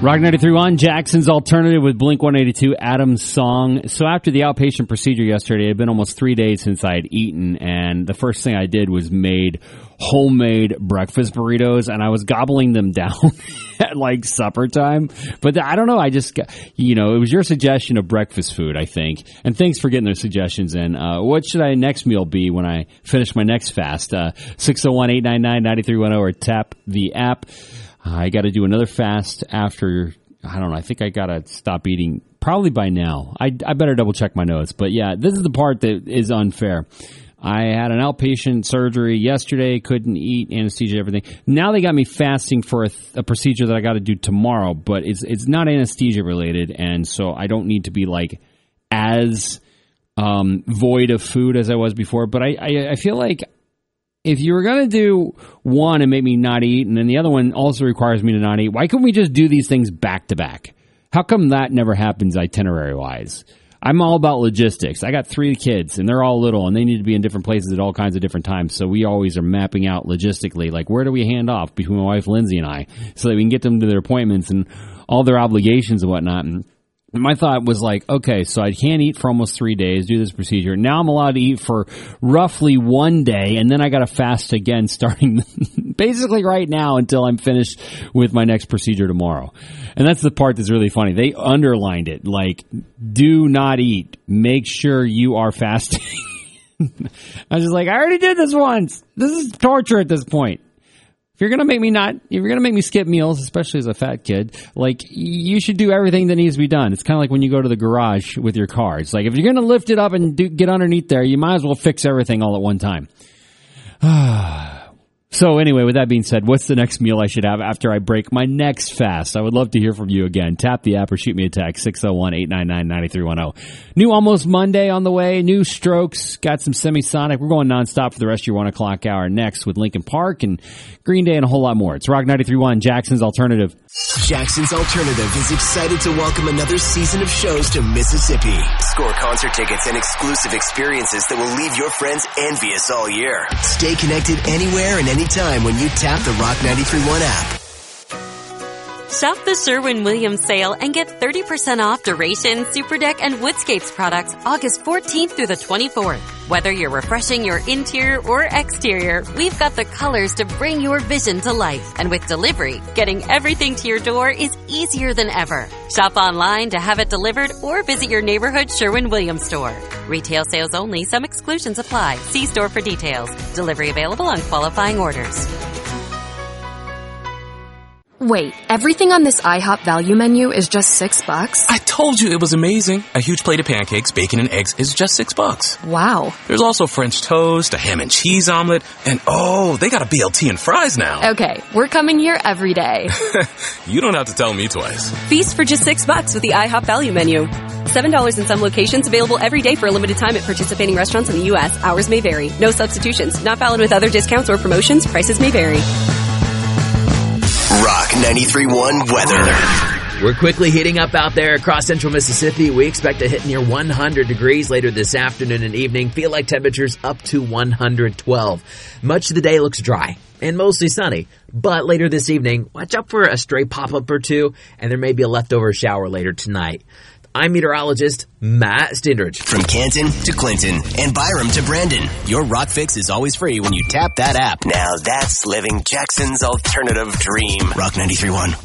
Rock 93.1, Jackson's Alternative with Blink-182, Adam's Song. So after the outpatient procedure yesterday, it had been almost 3 days since I had eaten, and the first thing I did was made homemade breakfast burritos, and I was gobbling them down at like supper time. But I don't know, I just, it was your suggestion of breakfast food, I think. And thanks for getting those suggestions in. What should my next meal be when I finish my next fast? 601-899-9310 or tap the app. I got to do another fast after, I don't know, I think I got to stop eating probably by now. I better double check my notes. But yeah, this is the part that is unfair. I had an outpatient surgery yesterday, couldn't eat, anesthesia, everything. Now they got me fasting for a procedure that I got to do tomorrow, but it's not anesthesia related, and so I don't need to be like as void of food as I was before. But I feel like if you were going to do one and make me not eat, and then the other one also requires me to not eat, why couldn't we just do these things back to back? How come that never happens itinerary-wise? I'm all about logistics. I got 3 kids, and they're all little, and they need to be in different places at all kinds of different times. So we always are mapping out logistically, like where do we hand off between my wife Lindsay and I, so that we can get them to their appointments and all their obligations and whatnot. And my thought was like, okay, so I can't eat for almost 3 days, do this procedure. Now I'm allowed to eat for roughly 1 day, and then I got to fast again starting basically right now until I'm finished with my next procedure tomorrow. And that's the part that's really funny. They underlined it, like, do not eat. Make sure you are fasting. I was just like, I already did this once. This is torture at this point. If you're gonna make me skip meals, especially as a fat kid, like, you should do everything that needs to be done. It's kind of like when you go to the garage with your car. It's like, if you're gonna lift it up and get underneath there, you might as well fix everything all at one time. So anyway, with that being said, what's the next meal I should have after I break my next fast? I would love to hear from you again. Tap the app or shoot me a text, 601-899-9310. New Almost Monday on the way, new Strokes, got some Semisonic. We're going nonstop for the rest of your 1 o'clock hour next with Linkin Park and Green Day and a whole lot more. It's Rock 93.1, Jackson's Alternative. Jackson's Alternative is excited to welcome another season of shows to Mississippi. Score concert tickets and exclusive experiences that will leave your friends envious all year. Stay connected anywhere and anytime when you tap the Rock 93.1 app. Shop the Sherwin-Williams sale and get 30% off Duration, Super Deck, and Woodscapes products August 14th through the 24th. Whether you're refreshing your interior or exterior, we've got the colors to bring your vision to life. And with delivery, getting everything to your door is easier than ever. Shop online to have it delivered or visit your neighborhood Sherwin-Williams store. Retail sales only. Some exclusions apply. See store for details. Delivery available on qualifying orders. Wait, everything on this IHOP value menu is just $6? I told you it was amazing. A huge plate of pancakes, bacon, and eggs is just $6. Wow. There's also French toast, a ham and cheese omelet, and they got a BLT and fries now. Okay, we're coming here every day. You don't have to tell me twice. Feast for just $6 with the IHOP value menu. $7 in some locations, available every day for a limited time at participating restaurants in the U.S. Hours may vary. No substitutions. Not valid with other discounts or promotions. Prices may vary. Rock 93.1 weather. We're quickly heating up out there across central Mississippi. We expect to hit near 100 degrees later this afternoon and evening. Feel like temperatures up to 112. Much of the day looks dry and mostly sunny. But later this evening, watch out for a stray pop-up or two, and there may be a leftover shower later tonight. I'm meteorologist Matt Stindrich. From Canton to Clinton and Byram to Brandon, your Rock Fix is always free when you tap that app. Now that's living Jackson's alternative dream. Rock 93.1.